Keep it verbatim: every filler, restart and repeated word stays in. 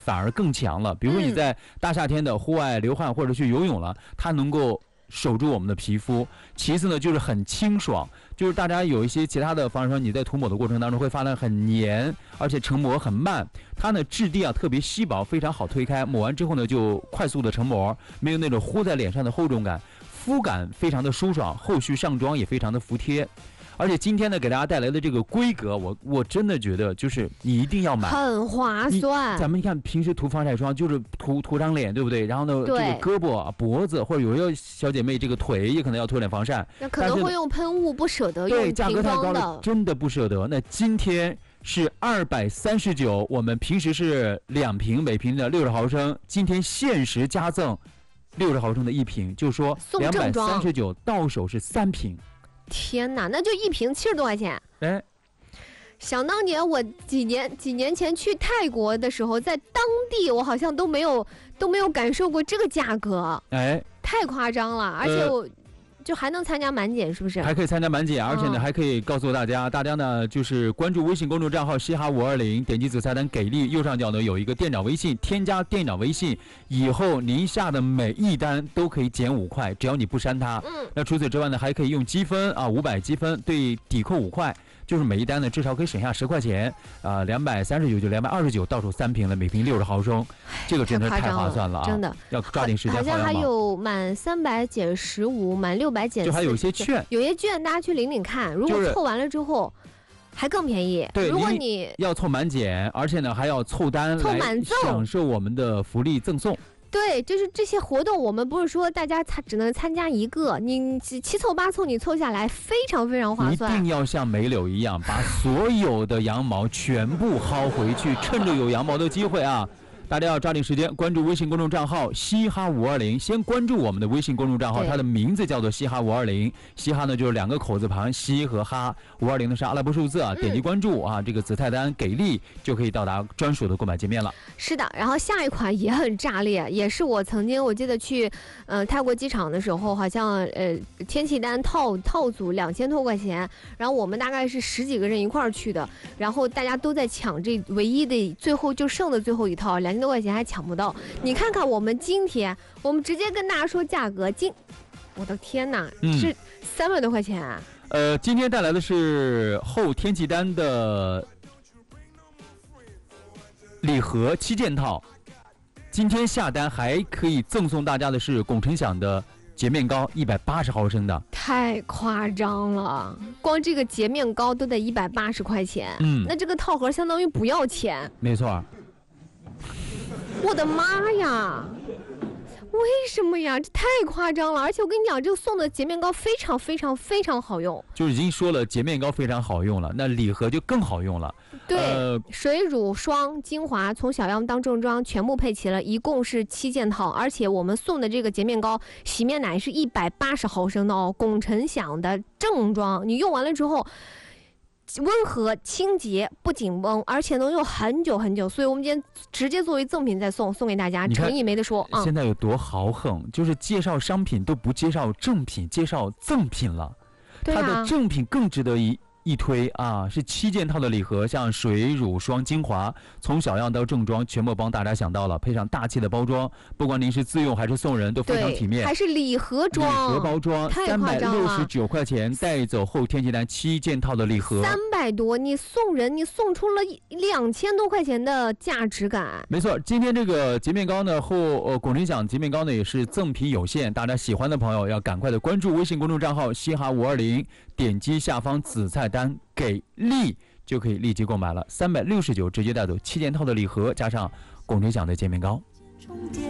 反而更强了。比如说你在大夏天的户外流汗或者去游泳了，它能够守住我们的皮肤。其次呢，就是很清爽，就是大家有一些其他的方式说你在涂抹的过程当中会发现很黏，而且成膜很慢。它呢质地啊特别稀薄，非常好推开，抹完之后呢就快速的成膜，没有那种糊在脸上的厚重感，肤感非常的舒爽，后续上妆也非常的服帖。而且今天呢，给大家带来的这个规格，我我真的觉得就是你一定要买， 很划算。 咱们你看平时涂防晒霜就是涂涂张脸，对不对？然后呢，这个胳膊、脖子或者有些小姐妹这个腿也可能要涂点防晒， 那可能会用喷雾，不舍得用对，价格太高了， 了，真的不舍得。那今天是二百三十九，我们平时是两瓶，每瓶的六十毫升，今天限时加赠六十毫升的一瓶，就是说两百三十九到手是三瓶。 天哪，那就一瓶七十多块钱。 哎， 想当年我几年几年前去泰国的时候，在当地我好像都没有都没有感受过这个价格， 哎， 太夸张了，而且我。呃就还能参加满减，是不是？ 还可以参加满减，而且呢，还可以告诉大家，大家呢就是关注微信公众账号嘻哈五二零，点击子菜单给力，右上角呢有一个店长微信，添加店长微信以后，您下的每一单都可以减五块，只要你不删它。 嗯。 那除此之外呢，还可以用积分啊，五百积分对抵扣五块，就是每一单呢至少可以省下十块钱啊，两百三十九就两百二十九，到手三瓶了，每瓶六十毫升，这个真的太划算了啊！ 真的要抓紧时间。 好像还有满三百减十五，满六百减四， 就还有一些券， 有些券大家去领领看，如果凑完了之后。就是还更便宜。 对， 如果你要凑满减，而且呢还要凑单凑满赠， 享受我们的福利赠送。 对，就是这些活动，我们不是说大家参只能参加一个，你七凑八凑，你凑下来非常非常划算。 一定要像梅柳一样，把所有的羊毛全部薅回去，趁着有羊毛的机会啊！大家要抓紧时间关注微信公众账号嘻哈五二零，先关注我们的微信公众账号，它的名字叫做嘻哈五二零。嘻哈呢就是两个口字旁，嘻和哈，五二零呢是阿拉伯数字啊，点击关注啊，这个子菜单给力就可以到达专属的购买界面了。 是的，然后下一款也很炸裂，也是我曾经我记得去呃泰国机场的时候，好像呃天气单套套组两千多块钱，然后我们大概是十几个人一块儿去的，然后大家都在抢这唯一的最后就剩的最后一套两千多块钱还抢不到。你看看我们今天，我们直接跟大家说价格，今我的天哪，嗯、是三百多块钱、啊。 呃，今天带来的是后天气单的礼盒七件套，今天下单还可以赠送大家的是龚辰响的洁面膏一百八十毫升的， 太夸张了！光这个洁面膏都得一百八十块钱， 嗯， 那这个套盒相当于不要钱。 没错。 我的妈呀！为什么呀？这太夸张了！而且我跟你讲，这个送的洁面膏非常非常非常好用。 就已经说了，洁面膏非常好用了，那礼盒就更好用了。 对，呃、水乳霜精华从小样到正装全部配齐了，一共是七件套，而且我们送的这个洁面膏洗面奶是一百八十毫升的哦，龚辰响的正装，你用完了之后。温和清洁不紧绷，而且能用很久很久，所以我们今天直接作为赠品再送送给大家，诚意没得说啊！ 现在有多豪横，就是介绍商品都不介绍正品，介绍赠品了。 对啊， 它的正品更值得一一推啊！是七件套的礼盒，像水乳霜精华，从小样到正装，全部帮大家想到了，配上大气的包装，不管您是自用还是送人，都非常体面。 还是礼盒装， 礼盒包装，三百六十九块钱带走后天气单七件套的礼盒， 三百多，你送人，你送出了两千多块钱的价值感。 没错，今天这个洁面膏呢，后呃龚辰响洁面膏呢也是赠品有限，大家喜欢的朋友要赶快的关注微信公众账号嘻哈五二零，点击下方紫菜单给力就可以立即购买了，三百六十九直接带走七件套的礼盒，加上龚辰响的洁面膏。